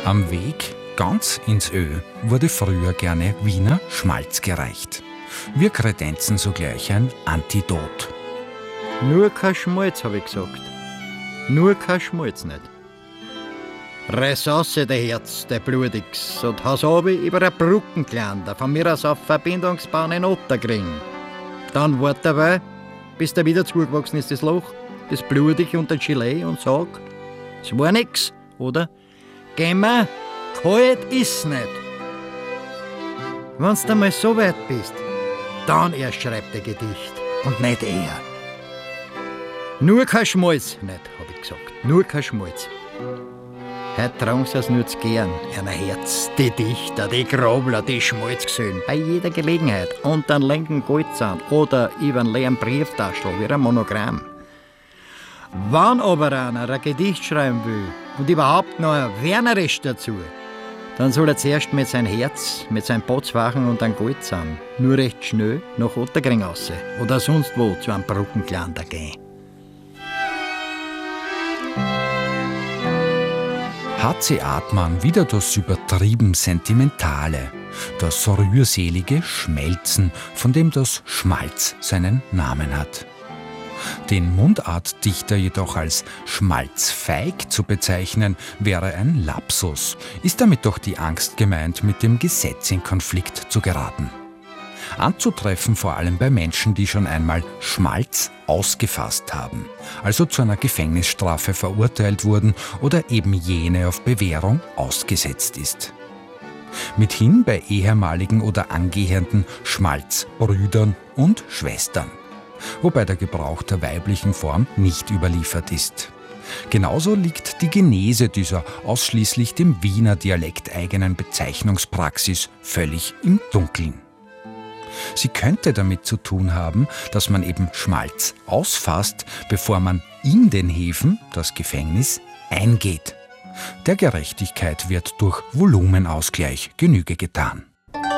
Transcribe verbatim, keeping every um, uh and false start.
Am Weg ganz ins Ö wurde früher gerne Wiener Schmalz gereicht. Wir kredenzen sogleich ein Antidot. Nur kein Schmalz, habe ich gesagt. Nur kein Schmalz nicht. Reiß der Herz, der Blutigs, und haus runter über ein Brückenkleiner, von mir aus auf Verbindungsbahn in Otterkring. Dann wart dabei, bis da wieder zugewachsen ist, das Loch, das blutig und der Gilet, und sag, es war nix, oder? Gehen wir, kalt ist's nicht. Wenn's du mal so weit bist, dann erst schreibt der Gedicht und nicht er. Nur kein Schmalz nicht, hab ich gesagt, nur kein Schmalz. Heute tragen sie es nur zu gern, einer Herz, die Dichter, die Grobler, die Schmalzgesellen, bei jeder Gelegenheit, unter einem linken Goldzahn oder über einen leeren Brieftaschel wie ein Monogramm. Wenn aber einer ein Gedicht schreiben will und überhaupt noch ein Wernerisch dazu, dann soll er zuerst mit seinem Herz, mit seinem Botzwachen und einem Goldzahn nur recht schnell nach Otterkring raus oder sonst wo zu einem Brückenkleiner gehen. H C Artmann wieder das übertrieben Sentimentale, das rührselige Schmelzen, von dem das Schmalz seinen Namen hat. Den Mundartdichter jedoch als schmalzfeig zu bezeichnen, wäre ein Lapsus. Ist damit doch die Angst gemeint, mit dem Gesetz in Konflikt zu geraten. Anzutreffen vor allem bei Menschen, die schon einmal Schmalz ausgefasst haben, also zu einer Gefängnisstrafe verurteilt wurden oder eben jene auf Bewährung ausgesetzt ist. Mithin bei ehemaligen oder angehenden Schmalzbrüdern und Schwestern, wobei der Gebrauch der weiblichen Form nicht überliefert ist. Genauso liegt die Genese dieser ausschließlich dem Wiener Dialekt eigenen Bezeichnungspraxis völlig im Dunkeln. Sie könnte damit zu tun haben, dass man eben Schmalz ausfasst, bevor man in den Häfen, das Gefängnis, eingeht. Der Gerechtigkeit wird durch Volumenausgleich Genüge getan.